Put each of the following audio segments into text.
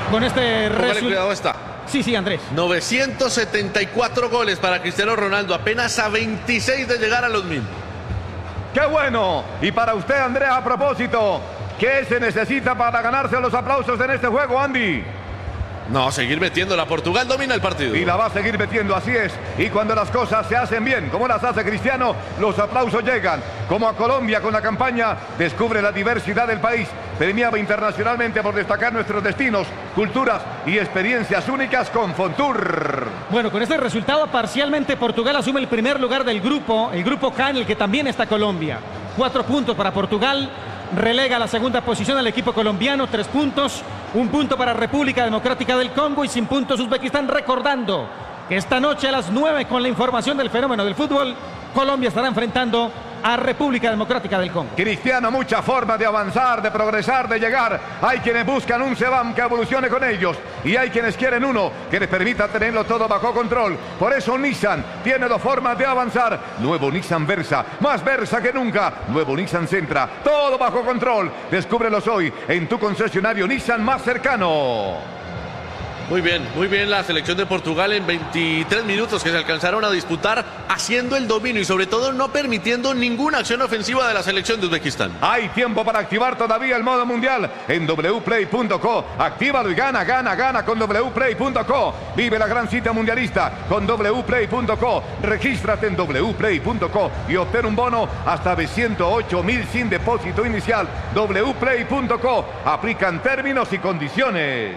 con este resultado. Cuidado está. Sí, Andrés. 974 goles para Cristiano Ronaldo, apenas a 26 de llegar a los 1000. ¡Qué bueno! Y para usted, Andrés, a propósito, ¿qué se necesita para ganarse los aplausos en este juego, Andy? No, seguir metiéndola. Portugal domina el partido. Y la va a seguir metiendo, así es. Y cuando las cosas se hacen bien, como las hace Cristiano, los aplausos llegan. Como a Colombia con la campaña Descubre la diversidad del país, premiado internacionalmente por destacar nuestros destinos, culturas y experiencias únicas con Fontour. Bueno, con este resultado parcialmente Portugal asume el primer lugar del grupo, el grupo K, en el que también está Colombia. 4 puntos para Portugal. Relega a la segunda posición al equipo colombiano, 3 puntos, 1 punto para República Democrática del Congo y sin puntos Uzbekistán, recordando que esta noche a las 9, con la información del fenómeno del fútbol, Colombia estará enfrentando a República Democrática del Congo. Cristiano, mucha forma de avanzar, de progresar, de llegar. Hay quienes buscan un Sebam que evolucione con ellos y hay quienes quieren uno que les permita tenerlo todo bajo control. Por eso Nissan tiene 2 formas de avanzar. Nuevo Nissan Versa, más Versa que nunca. Nuevo Nissan Sentra, todo bajo control. Descúbrelos hoy en tu concesionario Nissan más cercano. Muy bien la selección de Portugal en 23 minutos que se alcanzaron a disputar, haciendo el dominio y sobre todo no permitiendo ninguna acción ofensiva de la selección de Uzbekistán. Hay tiempo para activar todavía el modo mundial en wplay.co. Actívalo y gana con wplay.co. Vive la gran cita mundialista con wplay.co. Regístrate en wplay.co y obtén un bono hasta de 108.000 sin depósito inicial. wplay.co. Aplican términos y condiciones.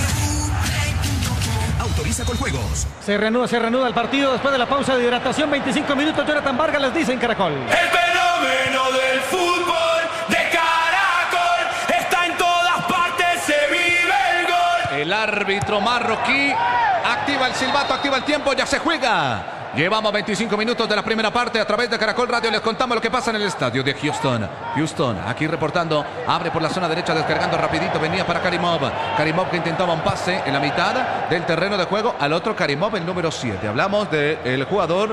Autoriza con juegos. Se reanuda el partido después de la pausa de hidratación. 25 minutos. Jonathan Vargas les dice en Caracol. El fenómeno del fútbol de Caracol está en todas partes, se vive el gol. El árbitro marroquí activa el silbato, activa el tiempo, ya se juega. Llevamos 25 minutos de la primera parte. A través de Caracol Radio les contamos lo que pasa en el estadio de Houston. Houston, aquí reportando. Abre por la zona derecha, descargando rapidito. Venía para Karimov. Karimov que intentaba un pase en la mitad del terreno de juego al otro Karimov, el número 7. Hablamos del jugador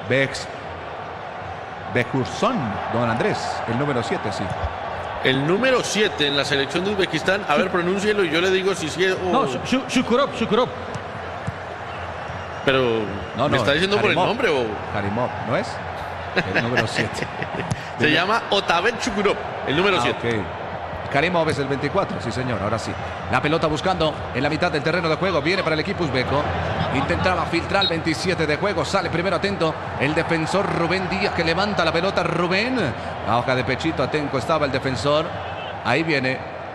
Behurson, don Andrés, el número 7, sí. El número 7 en la selección de Uzbekistán. A ver, pronúncielo y yo le digo si sí es... No, Shukurov. Pero, no, ¿me está diciendo Karimov, por el nombre o...? Karimov, ¿no es? El número 7. Se llama Otabet Shukurov, el número 7. Okay. Karimov es el 24, sí señor, ahora sí. La pelota buscando en la mitad del terreno de juego. Viene para el equipo uzbeco. Intentaba filtrar el 27 de juego. Sale primero atento el defensor Rubén Díaz, que levanta la pelota. Rubén, a hoja de pechito, atento estaba el defensor. Ahí viene.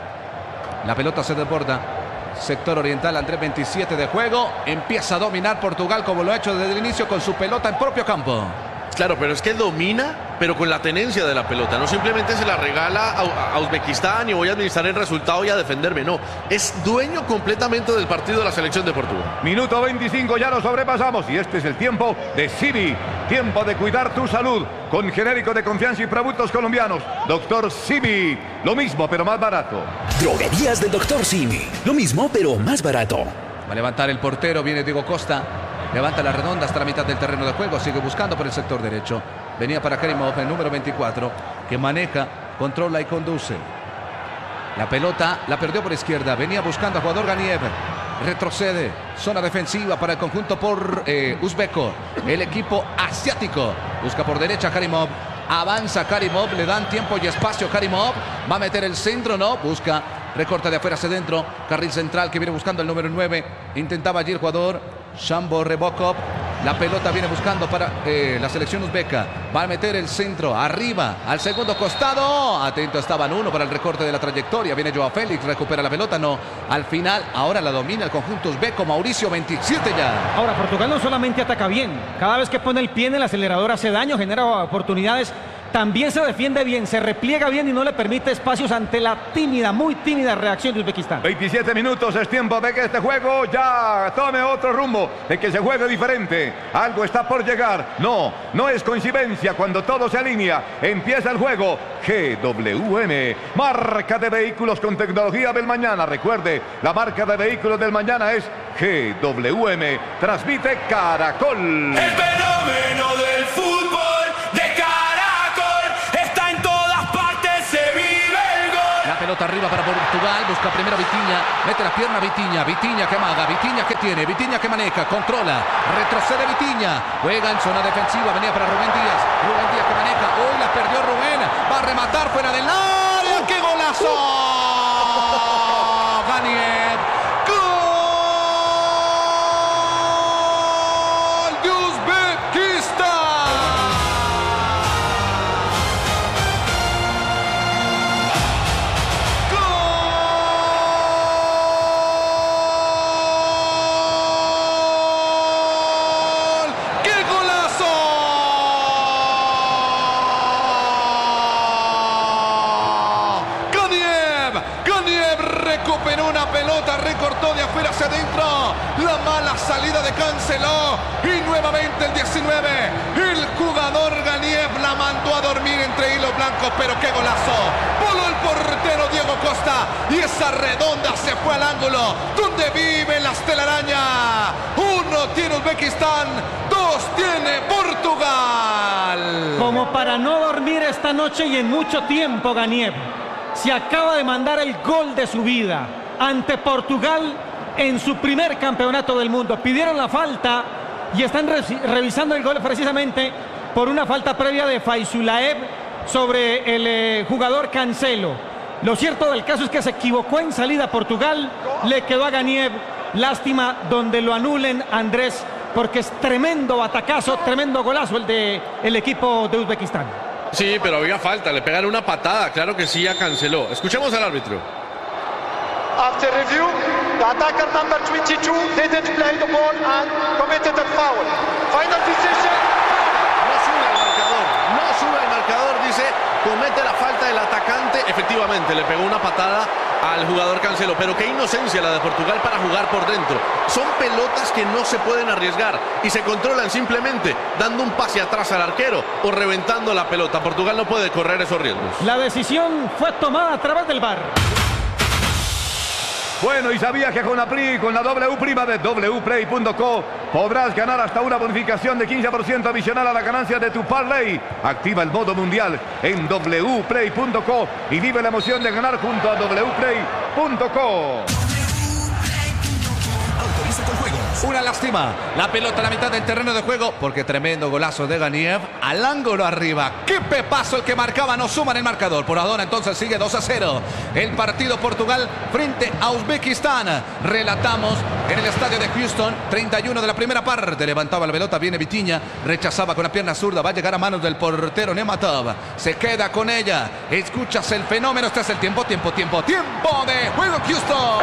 La pelota se desborda. Sector oriental, Andrés, 27 de juego. Empieza a dominar Portugal como lo ha hecho desde el inicio con su pelota en propio campo. Claro, pero es que domina, pero con la tenencia de la pelota. No simplemente se la regala a Uzbekistán y voy a administrar el resultado y a defenderme. No, es dueño completamente del partido de la selección de Portugal. Minuto 25, ya lo sobrepasamos. Y este es el tiempo de Simi. Tiempo de cuidar tu salud con genérico de confianza y productos colombianos. Doctor Simi. Lo mismo, pero más barato. Droguerías del Doctor Simi. Lo mismo, pero más barato. Va a levantar el portero, viene Diego Costa. Levanta la redonda hasta la mitad del terreno de juego. Sigue buscando por el sector derecho. Venía para Karimov, el número 24, que maneja, controla y conduce. La pelota la perdió por izquierda. Venía buscando a jugador Ganiev. Retrocede. Zona defensiva para el conjunto por uzbeco. El equipo asiático. Busca por derecha Karimov. Avanza Karimov. Le dan tiempo y espacio. Karimov va a meter el centro. No. Busca. Recorta de afuera hacia adentro. Carril central que viene buscando el número 9. Intentaba allí el jugador Shambo Rebokov. La pelota viene buscando para la selección uzbeca. Va a meter el centro arriba al segundo costado. Atento estaban uno para el recorte de la trayectoria. Viene Joao Félix, recupera la pelota. No, al final ahora la domina el conjunto uzbeco. Mauricio, 27 ya. Ahora Portugal no solamente ataca bien. Cada vez que pone el pie en el acelerador hace daño, genera oportunidades. También se defiende bien, se repliega bien y no le permite espacios ante la tímida, muy tímida reacción de Uzbekistán. 27 minutos, es tiempo de que este juego ya tome otro rumbo, de que se juegue diferente. Algo está por llegar. No es coincidencia cuando todo se alinea. Empieza el juego. GWM, marca de vehículos con tecnología del mañana. Recuerde, la marca de vehículos del mañana es GWM. Transmite Caracol. El fenómeno del fútbol de Caracol está en todas partes, se vive el gol. La pelota arriba para Portugal. Busca primero Vitinha. Mete la pierna Vitinha. Vitinha que amaga. Vitinha que tiene. Vitinha que maneja. Controla. Retrocede Vitinha. Juega en zona defensiva. Venía para Rubén Díaz. Rubén Díaz que maneja. Hoy la perdió Rubén. Va a rematar fuera del área. ¡Qué golazo! Ganiev. ¡Gol de Uzbekistán! ¡Gol! ¡Qué golazo! Ganiev recuperó una pelota, recortó de afuera hacia adentro. La mala salida de Cancelo. Y nuevamente el 19. El jugador Ganiev la mandó a dormir entre hilos blancos. Pero qué golazo. Voló el portero Diego Costa. Y esa redonda se fue al ángulo. Donde vive las telaraña. 1 tiene Uzbekistán. 2 tiene Portugal. Como para no dormir esta noche y en mucho tiempo, Ganiev se acaba de mandar el gol de su vida ante Portugal en su primer campeonato del mundo. Pidieron la falta y están revisando el gol precisamente por una falta previa de Faizulaev sobre el jugador Cancelo. Lo cierto del caso es que se equivocó en salida Portugal, le quedó a Ganiev. Lástima donde lo anulen, Andrés, porque es tremendo batacazo, tremendo golazo el del equipo de Uzbekistán. Sí, pero había falta, le pegaron una patada, claro que sí, ya canceló. Escuchemos al árbitro. After review, the attacker number 22 didn't play the ball and committed a foul. Final decision. No sube al marcador, dice, comete la falta del atacante. Efectivamente, le pegó una patada al jugador Cancelo, pero qué inocencia la de Portugal para jugar por dentro. Son pelotas que no se pueden arriesgar y se controlan simplemente dando un pase atrás al arquero o reventando la pelota. Portugal no puede correr esos riesgos. La decisión fue tomada a través del VAR. Bueno, y sabía que con la W prima de wplay.co podrás ganar hasta una bonificación de 15% adicional a la ganancia de tu parlay. Activa el modo mundial en wplay.co y vive la emoción de ganar junto a wplay.co. Una lástima. La pelota a la mitad del terreno de juego. Porque tremendo golazo de Ganiev. Al ángulo arriba. Qué pepazo el que marcaba. No suman el marcador. Por ahora entonces sigue 2-0. El partido Portugal frente a Uzbekistán. Relatamos en el estadio de Houston. 31 de la primera parte. Levantaba la pelota. Viene Vitinha. Rechazaba con la pierna zurda. Va a llegar a manos del portero Nematov. Se queda con ella. Escuchas el fenómeno. Este es el tiempo de juego Houston.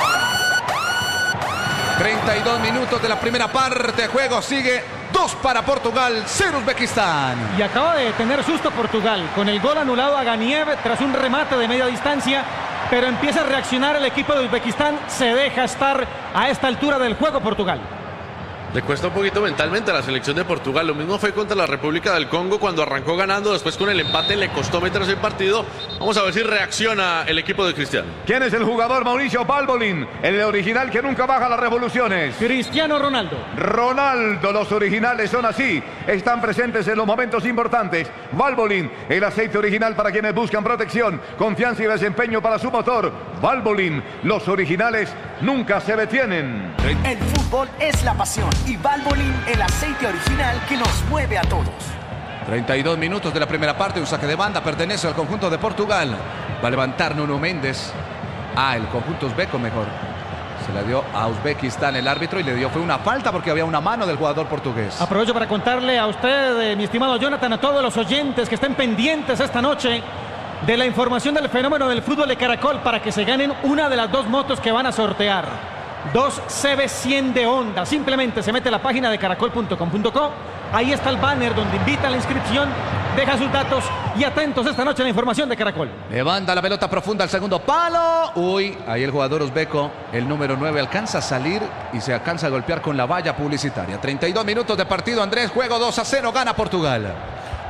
32 minutos de la primera parte de juego. Sigue 2 para Portugal, 0 Uzbekistán. Y acaba de tener susto Portugal con el gol anulado a Ganiev tras un remate de media distancia. Pero empieza a reaccionar el equipo de Uzbekistán. Se deja estar a esta altura del juego Portugal. Le cuesta un poquito mentalmente a la selección de Portugal. Lo mismo fue contra la República del Congo cuando arrancó ganando. Después con el empate le costó meterse en partido. Vamos a ver si reacciona el equipo de Cristiano. ¿Quién es el jugador? Mauricio Valbolín, el original que nunca baja las revoluciones. Cristiano Ronaldo. Ronaldo, los originales son así. Están presentes en los momentos importantes. Valbolín, el aceite original para quienes buscan protección, confianza y desempeño para su motor. Valbolín, los originales nunca se detienen. El fútbol es la pasión y Valvoline, el aceite original que nos mueve a todos. 32 minutos de la primera parte, un saque de banda, pertenece al conjunto de Portugal. Va a levantar Nuno Méndez. El conjunto uzbeco mejor. Se la dio a Uzbekistán el árbitro y le dio, fue una falta porque había una mano del jugador portugués. Aprovecho para contarle a usted, mi estimado Jonathan, a todos los oyentes que estén pendientes esta noche de la información del fenómeno del fútbol de Caracol para que se ganen una de las 2 motos que van a sortear. 2 CB100 de Honda. Simplemente se mete a la página de caracol.com.co. Ahí está el banner donde invita a la inscripción. Deja sus datos y atentos esta noche a la información de Caracol. Levanta la pelota profunda al segundo palo. Uy, ahí el jugador uzbeco, el número 9, alcanza a salir y se alcanza a golpear con la valla publicitaria. 32 minutos de partido, Andrés. Juego 2-0, gana Portugal.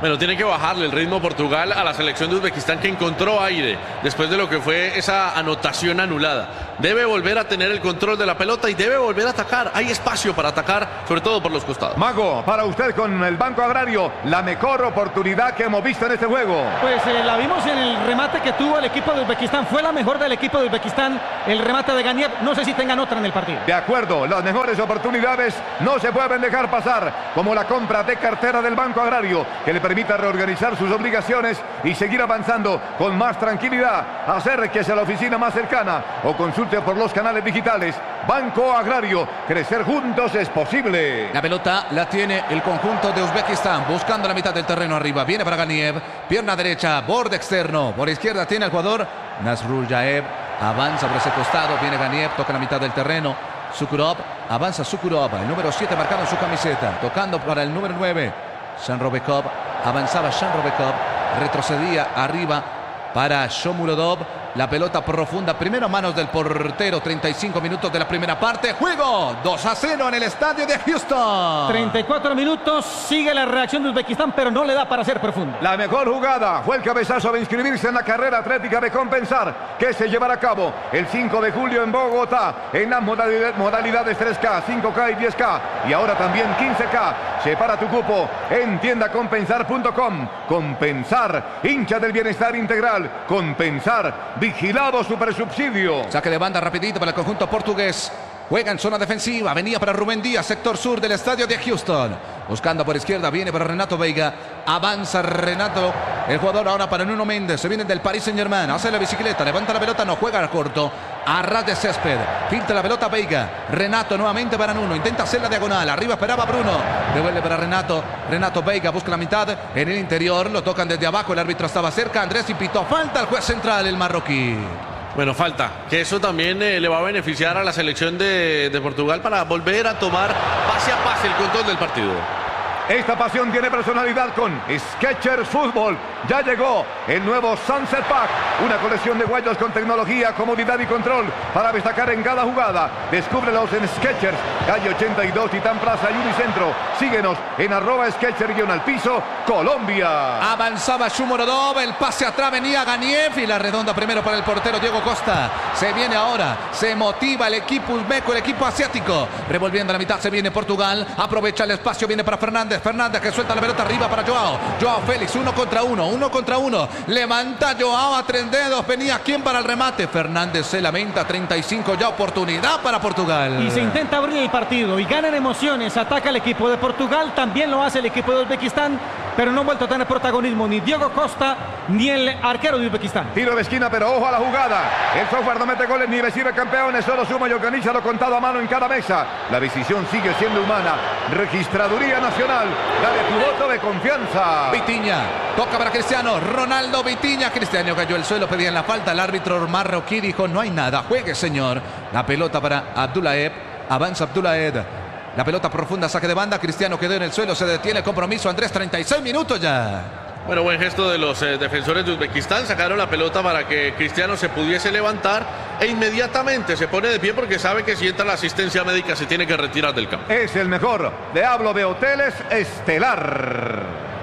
Bueno, tiene que bajarle el ritmo Portugal a la selección de Uzbekistán, que encontró aire después de lo que fue esa anotación anulada. Debe volver a tener el control de la pelota y debe volver a atacar. Hay espacio para atacar, sobre todo por los costados. Mago, para usted con el Banco Agrario, la mejor oportunidad que hemos visto en este juego. Pues la vimos en el remate que tuvo el equipo de Uzbekistán. Fue la mejor del equipo de Uzbekistán, el remate de Ganiev. No sé si tengan otra en el partido. De acuerdo, las mejores oportunidades no se pueden dejar pasar, como la compra de cartera del Banco Agrario, que le permita reorganizar sus obligaciones y seguir avanzando con más tranquilidad. Acérquese a la oficina más cercana o consulte por los canales digitales. Banco Agrario, crecer juntos es posible. La pelota la tiene el conjunto de Uzbekistán, buscando la mitad del terreno arriba. Viene para Ganiev, pierna derecha, borde externo. Por izquierda tiene el jugador Nasrullaev. Avanza por ese costado, viene Ganiev, toca la mitad del terreno. Sukurov, avanza Sukurov, el número 7 marcado en su camiseta, tocando para el número 9. Shanrobekov, avanzaba Shanrobekov, retrocedía arriba para Shomurodov. La pelota profunda, primero a manos del portero. 35 minutos de la primera parte. Juego 2-0 en el estadio de Houston. 34 minutos, sigue la reacción de Uzbekistán, pero no le da para ser profundo. La mejor jugada fue el cabezazo de inscribirse en la carrera atlética de Compensar, que se llevará a cabo el 5 de julio en Bogotá, en las modalidades 3K, 5K y 10K, y ahora también 15K. Separa tu cupo en tiendacompensar.com. Compensar, hincha del bienestar integral. Compensar, vigilado supersubsidio. Saque de banda rapidito para el conjunto portugués. Juega en zona defensiva. Venía para Rubén Díaz, sector sur del estadio de Houston. Buscando por izquierda, viene para Renato Veiga. Avanza Renato. El jugador ahora para Nuno Méndez. Se viene del Paris Saint-Germain. Hace la bicicleta, levanta la pelota, no juega al corto. A ras de césped. Filtra la pelota Veiga. Renato nuevamente para Nuno. Intenta hacer la diagonal. Arriba esperaba Bruno. Devuelve para Renato. Renato Veiga busca la mitad. En el interior lo tocan desde abajo. El árbitro estaba cerca. Andrés y pitó falta al juez central, el marroquí. Bueno, falta, que eso también le va a beneficiar a la selección de Portugal para volver a tomar pase a pase el control del partido. Esta pasión tiene personalidad con Skechers Fútbol. Ya llegó el nuevo Sunset Pack, una colección de guayos con tecnología, comodidad y control para destacar en cada jugada. Descúbrelos en Skechers, calle 82, Titán Plaza y Unicentro. Síguenos en @Skechers_al-piso, Colombia. Avanzaba Shomurodov, el pase atrás venía Ganiev y la redonda primero para el portero Diego Costa. Se viene ahora, se motiva el equipo uzbeco, el equipo asiático. Revolviendo la mitad se viene Portugal, aprovecha el espacio, viene para Fernández que suelta la pelota arriba para Joao. Joao Félix, uno contra uno. Levanta Joao a 3 dedos. Venía quien para el remate. Fernández se lamenta. 35 ya, oportunidad para Portugal. Y se intenta abrir el partido y ganan emociones. Ataca el equipo de Portugal. También lo hace el equipo de Uzbekistán. Pero no ha vuelto a tener protagonismo ni Diego Costa ni el arquero de Uzbekistán. Tiro de esquina, pero ojo a la jugada. El software no mete goles ni recibe campeones. Solo suma y organiza lo contado a mano en cada mesa. La decisión sigue siendo humana. Registraduría Nacional. Dale tu voto de confianza. Vitinha, toca para Cristiano. Ronaldo Vitinha. Cristiano cayó al suelo, pedían la falta. El árbitro marroquí dijo: no hay nada. Juegue, señor. La pelota para Abdullaev. Avanza Abdullaev. La pelota profunda, saque de banda. Cristiano quedó en el suelo, se detiene el compromiso. Andrés, 36 minutos ya. Bueno, buen gesto de los defensores de Uzbekistán. Sacaron la pelota para que Cristiano se pudiese levantar e inmediatamente se pone de pie porque sabe que si entra la asistencia médica se tiene que retirar del campo. Es el mejor. Le hablo de Hoteles Estelar.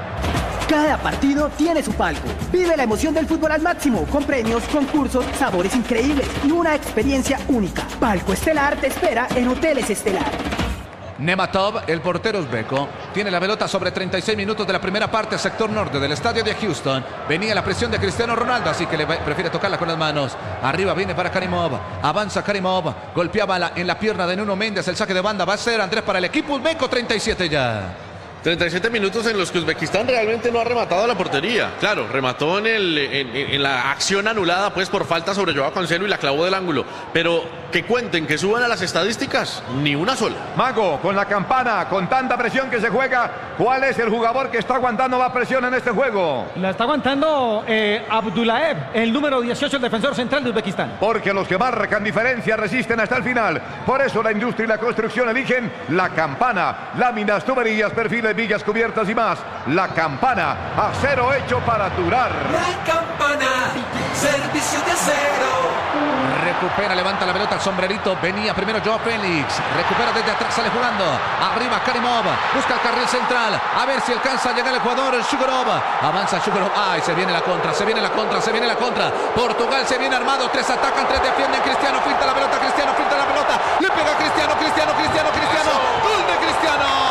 Cada partido tiene su palco. Vive la emoción del fútbol al máximo, con premios, concursos, sabores increíbles y una experiencia única. Palco Estelar te espera en Hoteles Estelar. Nematov, el portero uzbeco, tiene la pelota sobre 36 minutos de la primera parte, sector norte del estadio de Houston. Venía la presión de Cristiano Ronaldo, así que prefiere tocarla con las manos. Arriba viene para Karimov, avanza Karimov, golpeaba en la pierna de Nuno Méndez, el saque de banda va a ser Andrés para el equipo uzbeco. 37 ya. 37 minutos en los que Uzbekistán realmente no ha rematado la portería. Claro, remató en la acción anulada pues por falta sobre Joao Cancelo y la clavó del ángulo. Pero que cuenten, que suban a las estadísticas, ni una sola. Mago, con la campana, con tanta presión que se juega, ¿cuál es el jugador que está aguantando más presión en este juego? La está aguantando Abdullaev, el número 18, el defensor central de Uzbekistán. Porque los que marcan diferencia resisten hasta el final. Por eso la industria y la construcción eligen la campana. Láminas, tuberías, perfiles, villas, cubiertas y más. La campana, acero hecho para durar. La campana, servicio de acero. Recupera, levanta la pelota, el sombrerito. Venía primero Joao Félix. Recupera desde atrás, sale jugando. Arriba Karimov. Busca el carril central. A ver si alcanza a llegar el jugador Shugorov. Avanza Shugorov. Ay, se viene la contra, se viene la contra, se viene la contra. Portugal se viene armado. 3 atacan, 3 defienden. Cristiano finta la pelota, Cristiano finta la pelota. Le pega a Cristiano, Cristiano, Cristiano, Cristiano. ¡Gol de Cristiano!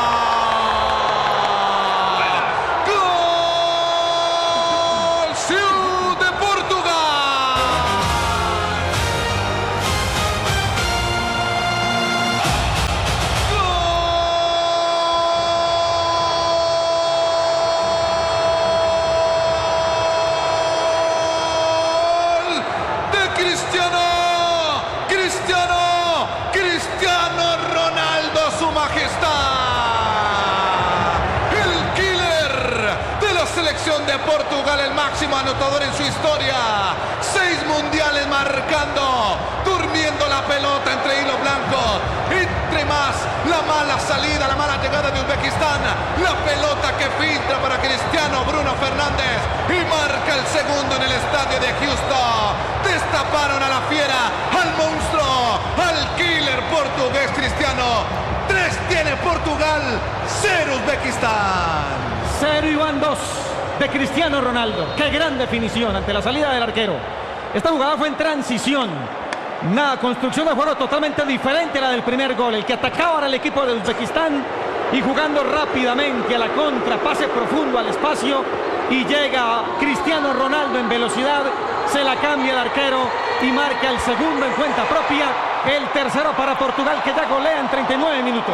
Cristiano Ronaldo, su majestad, el killer de la selección de Portugal, el máximo anotador en su historia, 6 mundiales marcando, durmiendo la pelota entre hilos blancos, entre más la mala salida, la mala llegada de Uzbekistán, la pelota que filtra para Cristiano Bruno Fernández y marca el segundo en el estadio de Houston. Destaparon a la fiera, al monstruo, al killer portugués Cristiano. 3 tiene Portugal, 0 Uzbekistán. 0 y van 2 de Cristiano Ronaldo. Qué gran definición ante la salida del arquero. Esta jugada fue en transición. Una construcción de juego totalmente diferente a la del primer gol. El que atacaba era el equipo de Uzbekistán y jugando rápidamente a la contra, pase profundo al espacio y llega Cristiano Ronaldo en velocidad. Se la cambia el arquero y marca el segundo en cuenta propia. El tercero para Portugal, que ya golea en 39 minutos.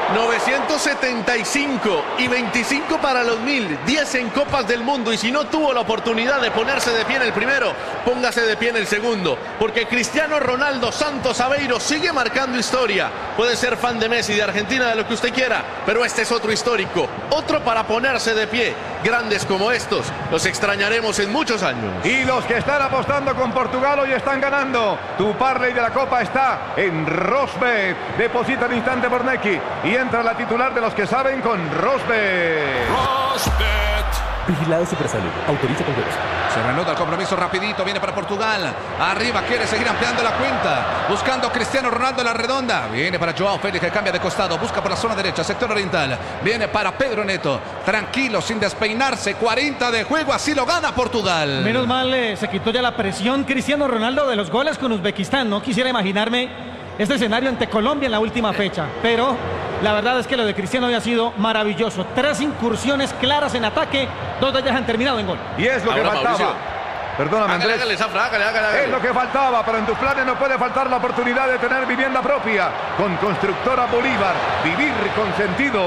975 y 25 para los 1000, 10 en Copas del Mundo, y si no tuvo la oportunidad de ponerse de pie en el primero, póngase de pie en el segundo, porque Cristiano Ronaldo Santos Aveiro sigue marcando historia. Puede ser fan de Messi, de Argentina, de lo que usted quiera, pero este es otro histórico, otro para ponerse de pie. Grandes como estos los extrañaremos en muchos años. Y los que están apostando con Portugal hoy están ganando. Tu parlay de la Copa está en Rosbet. Deposita al instante por Neki y entra la titular de los que saben con Rosbet. Vigilado Supersalud. Autoriza con juegos. Se reanuda el compromiso rapidito. Viene para Portugal. Arriba quiere seguir ampliando la cuenta. Buscando Cristiano Ronaldo en la redonda. Viene para Joao Félix, que cambia de costado. Busca por la zona derecha, sector oriental. Viene para Pedro Neto. Tranquilo, sin despeinarse. 40 de juego. Así lo gana Portugal. Menos mal se quitó ya la presión Cristiano Ronaldo de los goles con Uzbekistán. No quisiera imaginarme este escenario ante Colombia en la última fecha. Pero la verdad es que lo de Cristiano había sido maravilloso. 3 incursiones claras en ataque. 2 de ellas han terminado en gol. Y es lo que faltaba. Mauricio. Perdóname, Andrés. Hágale, Zafra, hágale. Es lo que faltaba, pero en tus planes no puede faltar la oportunidad de tener vivienda propia. Con Constructora Bolívar, vivir con sentido.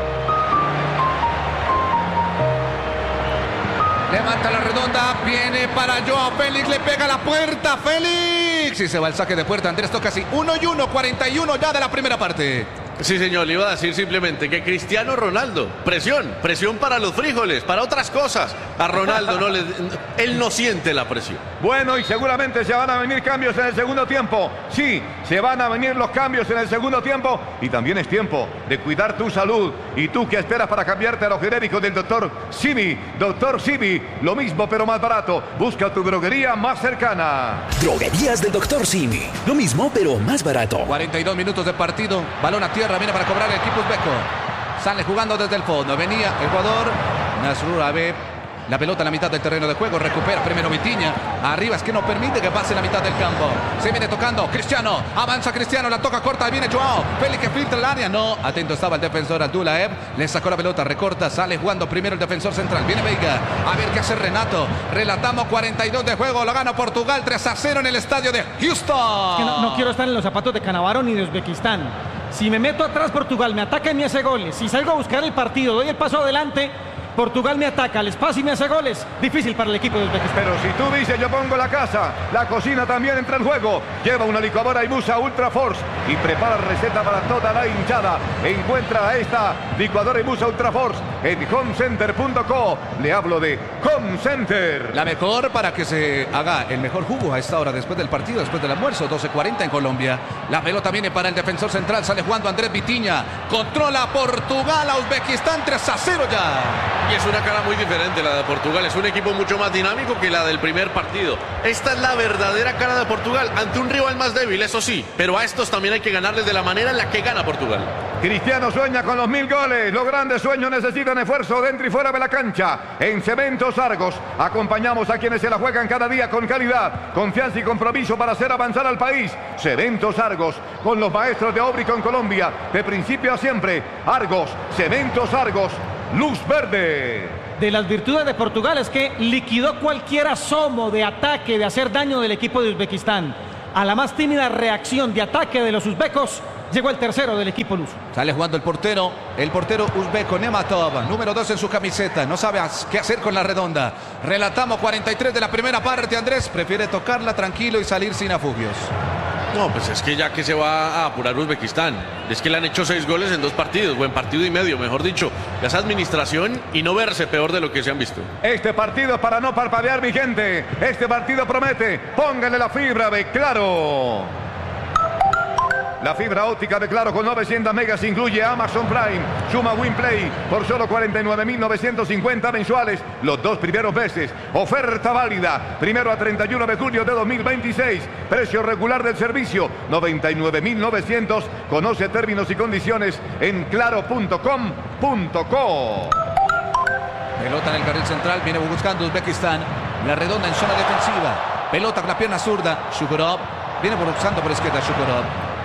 Levanta la redonda, viene para Joao Félix, le pega a la puerta, Félix. Y se va el saque de puerta, Andrés toca así. 1-1, 41 ya de la primera parte. Sí, señor, le iba a decir simplemente que Cristiano Ronaldo, presión para los frijoles, para otras cosas. A Ronaldo él no siente la presión. Bueno, y seguramente se van a venir cambios en el segundo tiempo. Sí, se van a venir los cambios en el segundo tiempo. Y también es tiempo de cuidar tu salud. ¿Y tú qué esperas para cambiarte a lo genérico del Dr. Simi? Dr. Simi, lo mismo pero más barato. Busca tu droguería más cercana. Droguerías del Dr. Simi. Lo mismo pero más barato. 42 minutos de partido. Balón a tierra, viene para cobrar el equipo uzbeco. Sale jugando desde el fondo. Venía el jugador Nasrul Abe. La pelota en la mitad del terreno de juego. Recupera primero Vitinha. Arriba es que no permite que pase la mitad del campo. Se viene tocando Cristiano. Avanza Cristiano. La toca corta. Viene Joao Félix, que filtra el área. No. Atento estaba el defensor Abdullaev. Le sacó la pelota. Recorta. Sale jugando primero el defensor central. Viene Veiga. A ver qué hace Renato. Relatamos 42 de juego. Lo gana Portugal 3-0 en el estadio de Houston. Es que no quiero estar en los zapatos de Cannavaro ni de Uzbekistán. Si me meto atrás, Portugal me ataca y me hace goles. Si salgo a buscar el partido, doy el paso adelante, Portugal me ataca al espacio y me hace goles. Difícil para el equipo de Uzbekistán. Pero si tú dices yo pongo la casa, la cocina también entra en juego. Lleva una licuadora Ibusa Ultra Force y prepara receta para toda la hinchada. Encuentra esta licuadora Ibusa Ultra Force en homecenter.co. Le hablo de Home Center. La mejor para que se haga el mejor jugo a esta hora después del partido, después del almuerzo, 12:40 en Colombia. La pelota viene para el defensor central, sale jugando Andrés Vitinha. Controla Portugal a Uzbekistán, 3-0 ya. Y es una cara muy diferente la de Portugal. Es un equipo mucho más dinámico que la del primer partido. Esta es la verdadera cara de Portugal ante un rival más débil, eso sí. Pero a estos también hay que ganarles de la manera en la que gana Portugal. Cristiano sueña con los 1000 goles. Los grandes sueños necesitan esfuerzo dentro y fuera de la cancha. En Cementos Argos acompañamos a quienes se la juegan cada día con calidad, confianza y compromiso para hacer avanzar al país. Cementos Argos, con los maestros de Obrico en Colombia, de principio a siempre. Argos, Cementos Argos, luz verde. De las virtudes de Portugal es que liquidó cualquier asomo de ataque, de hacer daño del equipo de Uzbekistán. A la más tímida reacción de ataque de los uzbecos, llegó el tercero del equipo luso. Sale jugando el portero uzbeco Nematov, número 2 en su camiseta. No sabe qué hacer con la redonda. Relatamos 43 de la primera parte. Andrés prefiere tocarla tranquilo y salir sin afugios. No, pues es que ya que se va a apurar Uzbekistán. Es que le han hecho 6 goles en 2 partidos, buen partido y medio, mejor dicho. Ya es administración y no verse peor de lo que se han visto. Este partido es para no parpadear, mi gente. Este partido promete. Póngale la fibra de Claro. La fibra óptica de Claro con 900 megas incluye Amazon Prime, Suma WinPlay por solo 49.950 mensuales los 2 primeros meses. Oferta válida 1 a 31 de julio de 2026. Precio regular del servicio 99.900. Conoce términos y condiciones en claro.com.co. Pelota en el carril central, viene buscando Uzbekistán. La redonda en zona defensiva. Pelota con la pierna zurda. Shukurov viene buscando por izquierda. Shukurov.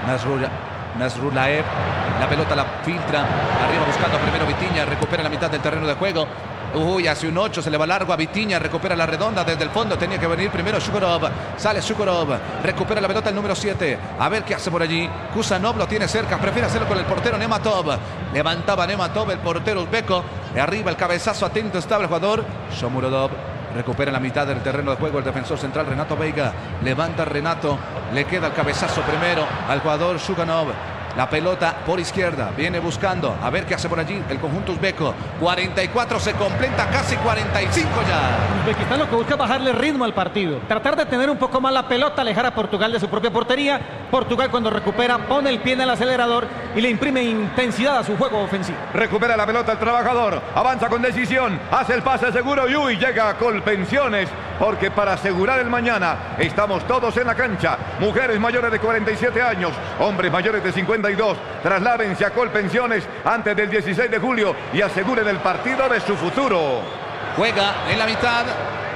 Nasrulaev, la pelota la filtra, arriba buscando primero Vitinha, recupera la mitad del terreno de juego. Uy, hace un 8, se le va largo a Vitinha, recupera la redonda desde el fondo, tenía que venir primero Shukurov, sale Shukurov, recupera la pelota el número 7, a ver qué hace por allí. Kusanov lo tiene cerca, prefiere hacerlo con el portero Nematov, levantaba Nematov, el portero uzbeco, de arriba el cabezazo, atento estaba el jugador Shomurodov. Recupera la mitad del terreno de juego el defensor central Renato Veiga. Levanta Renato. Le queda el cabezazo primero al jugador Shuganov. La pelota por izquierda. Viene buscando. A ver qué hace por allí el conjunto uzbeco. 44 se completa, casi 45 ya. Uzbekistán lo que busca es bajarle ritmo al partido. Tratar de tener un poco más la pelota, alejar a Portugal de su propia portería. Portugal cuando recupera pone el pie en el acelerador y le imprime intensidad a su juego ofensivo. Recupera la pelota el trabajador. Avanza con decisión. Hace el pase seguro y llega a Colpensiones. Porque para asegurar el mañana estamos todos en la cancha. Mujeres mayores de 47 años, hombres mayores de 52. Trasládense a Colpensiones antes del 16 de julio y aseguren el partido de su futuro. Juega en la mitad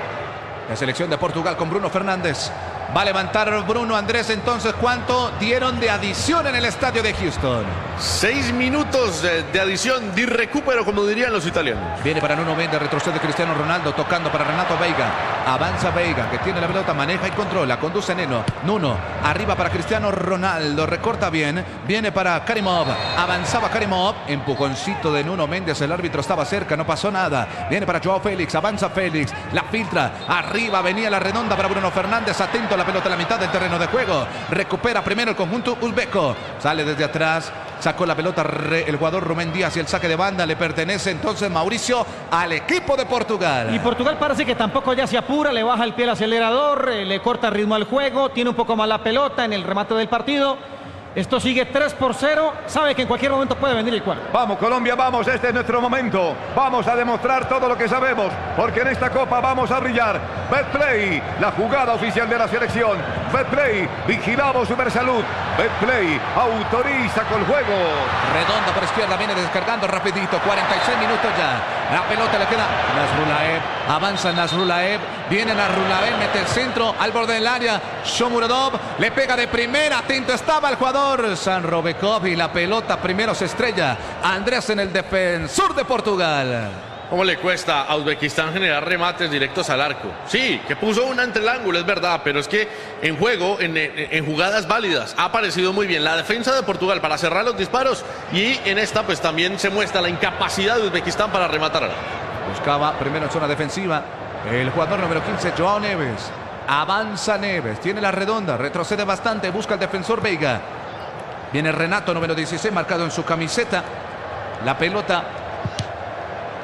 la selección de Portugal con Bruno Fernández. Va a levantar Bruno. Andrés, entonces, ¿cuánto dieron de adición en el estadio de Houston? 6 minutos de adición, de recupero, como dirían los italianos. Viene para Nuno Mendes, retrocede Cristiano Ronaldo, tocando para Renato Veiga. Avanza Veiga, que tiene la pelota, maneja y controla, conduce Nuno, arriba para Cristiano Ronaldo, recorta bien, viene para Karimov, avanzaba Karimov, empujoncito de Nuno Mendes, el árbitro estaba cerca, no pasó nada. Viene para Joao Félix, avanza Félix, la filtra, arriba venía la redonda para Bruno Fernández, atento, la pelota a la mitad del terreno de juego, recupera primero el conjunto uzbeco, sale desde atrás, sacó la pelota el jugador Rubén Díaz y el saque de banda le pertenece entonces, Mauricio, al equipo de Portugal. Y Portugal parece que tampoco ya se apura, le baja el pie al acelerador, le corta ritmo al juego, tiene un poco más la pelota en el remate del partido. Esto sigue 3-0, sabe que en cualquier momento puede venir el cuarto. Vamos Colombia, vamos, este es nuestro momento. Vamos a demostrar todo lo que sabemos, porque en esta copa vamos a brillar. Betplay, la jugada oficial de la selección. Betplay, vigilamos Supersalud. Betplay, autoriza con juego. Redonda por izquierda, viene descargando rapidito, 46 minutos ya. La pelota le queda Nasrulaev, avanza Nasrulaev, viene Nasrulaev, mete el centro al borde del área. Shomurodov le pega de primera, atento estaba el jugador Sanrobekov y la pelota primero se estrella. Andrés en el defensor de Portugal. ¿Cómo le cuesta a Uzbekistán generar remates directos al arco? Sí, que puso una entre el ángulo, es verdad, pero es que en juego, en jugadas válidas, ha aparecido muy bien la defensa de Portugal para cerrar los disparos y en esta pues también se muestra la incapacidad de Uzbekistán para rematar al arco. Buscaba primero en zona defensiva el jugador número 15, Joao Neves. Avanza Neves, tiene la redonda, retrocede bastante, busca el defensor Veiga. Viene Renato, número 16, marcado en su camiseta. La pelota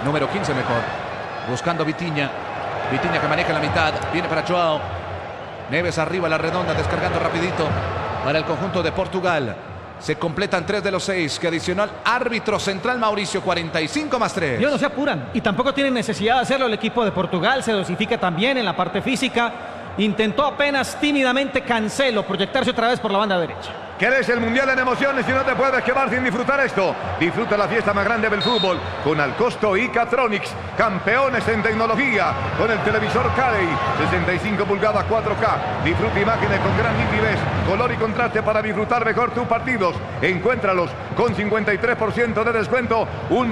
Número 15 mejor. Buscando Vitinha. Vitinha que maneja la mitad. Viene para Joao. Neves arriba, la redonda, descargando rapidito para el conjunto de Portugal. Se completan 3 de los 6 que adicional árbitro central Mauricio, 45 más 3. Ellos no se apuran y tampoco tienen necesidad de hacerlo el equipo de Portugal. Se dosifica también en la parte física. Intentó apenas tímidamente Cancelo proyectarse otra vez por la banda derecha. ¿Querés el Mundial en emociones y no te puedes quedar sin disfrutar esto? Disfruta la fiesta más grande del fútbol con Alcosto y Catronics, campeones en tecnología, con el televisor Carey, 65 pulgadas 4K. Disfruta imágenes con gran nitidez, color y contraste para disfrutar mejor tus partidos. Encuéntralos con 53% de descuento,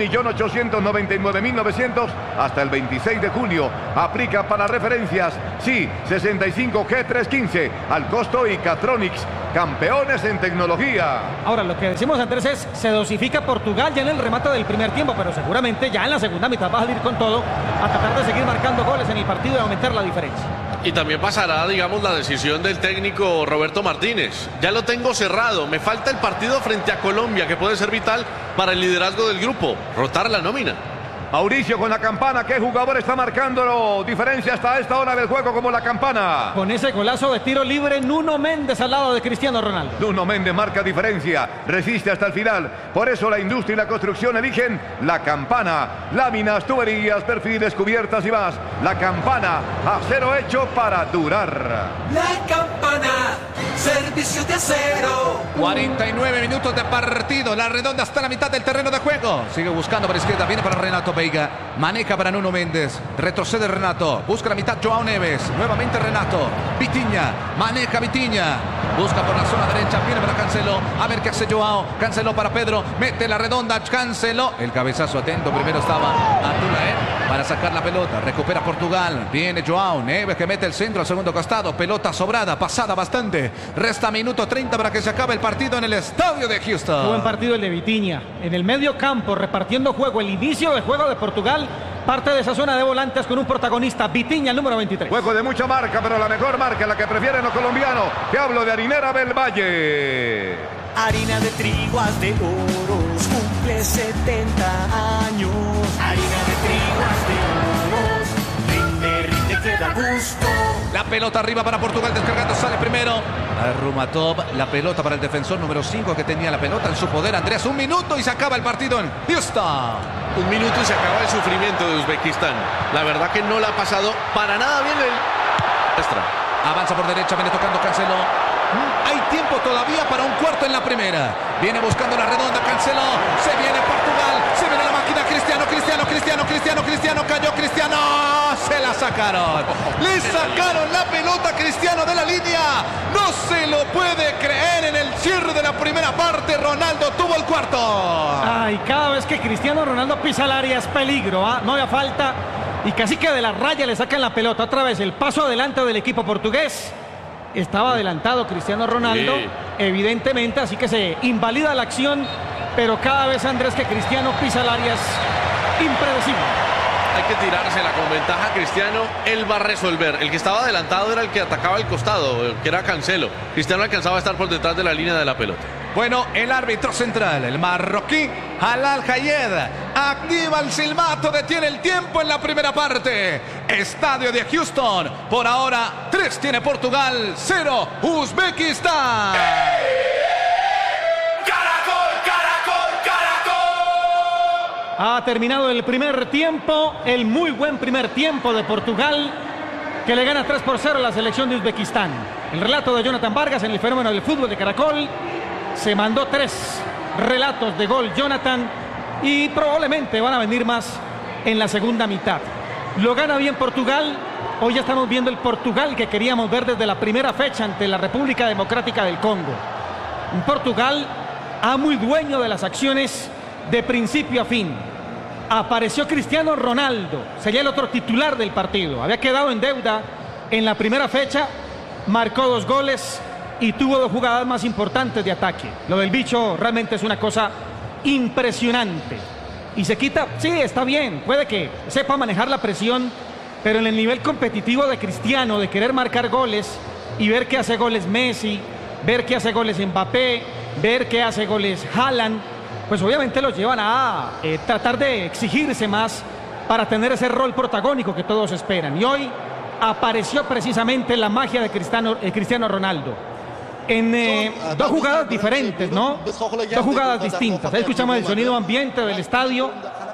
1.899.900 hasta el 26 de julio. Aplica para referencias, sí, 65G315, Alcosto y Catronics, campeones en tecnología. Ahora, lo que decimos, Andrés, es se dosifica Portugal ya en el remate del primer tiempo, pero seguramente ya en la segunda mitad va a salir con todo a tratar de seguir marcando goles en el partido y aumentar la diferencia. Y también pasará, digamos, la decisión del técnico Roberto Martínez. Ya lo tengo cerrado. Me falta el partido frente a Colombia, que puede ser vital para el liderazgo del grupo. Rotar la nómina. Mauricio con la campana, ¿qué jugador está marcando diferencia hasta esta hora del juego como la campana? Con ese golazo de tiro libre, Nuno Méndez al lado de Cristiano Ronaldo. Nuno Méndez marca diferencia, resiste hasta el final. Por eso la industria y la construcción eligen la campana. Láminas, tuberías, perfiles, cubiertas y más. La campana, acero hecho para durar. La campana, servicio de acero. 49 minutos de partido. La redonda está a la mitad del terreno de juego. Sigue buscando por izquierda. Viene para Renato Veiga. Maneja para Nuno Méndez. Retrocede Renato. Busca la mitad Joao Neves. Nuevamente Renato. Vitinha. Maneja Vitinha. Busca por la zona derecha. Viene para Cancelo. A ver qué hace Joao. Cancelo para Pedro. Mete la redonda. Cancelo. El cabezazo atento. Primero estaba Abdullah para sacar la pelota. Recupera Portugal. Viene Joao Neves que mete el centro al segundo costado. Pelota sobrada. Pasada bastante. Resta minuto 30 para que se acabe el partido en el estadio de Houston. Qué buen partido el de Vitinha. En el medio campo, repartiendo juego. El inicio de juego de Portugal. Parte de esa zona de volantes con un protagonista, Vitinha, el número 23. Juego de mucha marca, pero la mejor marca, la que prefieren los colombianos. Te hablo de Harinera del Valle. Harina de trigo de Oros, cumple 70 años. Harina de trigo de Oros, rinde, queda gusto. La pelota arriba para Portugal, descargando, sale primero Rumatov, la pelota para el defensor número 5 que tenía la pelota en su poder. Andrés, 1 minuto y se acaba el partido en Houston. 1 minuto y se acaba el sufrimiento de Uzbekistán. La verdad que no la ha pasado para nada bien el extra. Avanza por derecha, viene tocando Cancelo. Hay tiempo todavía para un cuarto en la primera. Viene buscando la redonda Cancelo. Se viene Portugal. Se viene la máquina. Cristiano. Cayó Cristiano. Se la sacaron. Le sacaron la pelota a Cristiano de la línea. No se lo puede creer. En el cierre de la primera parte, Ronaldo tuvo el cuarto. Ay, cada vez que Cristiano Ronaldo pisa el área es peligro, ¿ah? No había falta. Y casi que de la raya le sacan la pelota. Otra vez el paso adelante del equipo portugués. Estaba adelantado Cristiano Ronaldo, sí, evidentemente, así que se invalida la acción, pero cada vez, Andrés, que Cristiano pisa el área es impredecible. Hay que tirársela con ventaja Cristiano, él va a resolver. El que estaba adelantado era el que atacaba el costado, que era Cancelo. Cristiano alcanzaba a estar por detrás de la línea de la pelota. Bueno, el árbitro central, el marroquí Halal Hayed, activa el silbato, detiene el tiempo en la primera parte. Estadio de Houston, por ahora 3 tiene Portugal, 0 Uzbekistán. Ha terminado el primer tiempo, el muy buen primer tiempo de Portugal, que le gana 3-0 a la selección de Uzbekistán. El relato de Jonathan Vargas en el Fenómeno del Fútbol de Caracol. Se mandó 3 relatos de gol Jonathan y probablemente van a venir más en la segunda mitad. Lo gana bien Portugal. Hoy ya estamos viendo el Portugal que queríamos ver desde la primera fecha ante la República Democrática del Congo. Un Portugal amo y dueño de las acciones de principio a fin. Apareció Cristiano Ronaldo, sería el otro titular del partido. Había quedado en deuda en la primera fecha, marcó 2 goles y tuvo 2 jugadas más importantes de ataque. Lo del bicho realmente es una cosa impresionante. Y se quita, sí, está bien, puede que sepa manejar la presión, pero en el nivel competitivo de Cristiano, de querer marcar goles y ver que hace goles Messi, ver que hace goles Mbappé, ver que hace goles Haaland, pues obviamente los llevan a tratar de exigirse más para tener ese rol protagónico que todos esperan. Y hoy apareció precisamente la magia de Cristiano Ronaldo. En dos jugadas diferentes, ¿no? Dos jugadas distintas. Ahí escuchamos el sonido ambiente del estadio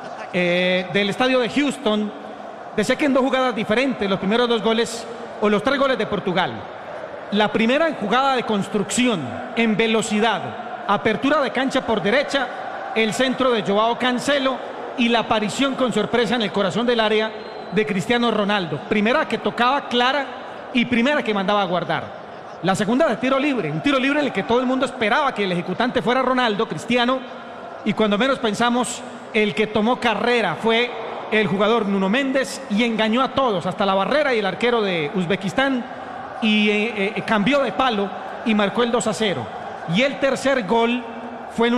de Houston. Decía que en dos jugadas diferentes, los primeros dos goles o los 3 goles de Portugal. La primera en jugada de construcción, en velocidad, apertura de cancha por derecha, el centro de Joao Cancelo y la aparición con sorpresa en el corazón del área de Cristiano Ronaldo. Primera que tocaba clara y primera que mandaba a guardar. La segunda de tiro libre, un tiro libre en el que todo el mundo esperaba que el ejecutante fuera Ronaldo, Cristiano, y cuando menos pensamos, el que tomó carrera fue el jugador Nuno Méndez y engañó a todos, hasta la barrera y el arquero de Uzbekistán, y cambió de palo y marcó el 2-0. Y el tercer gol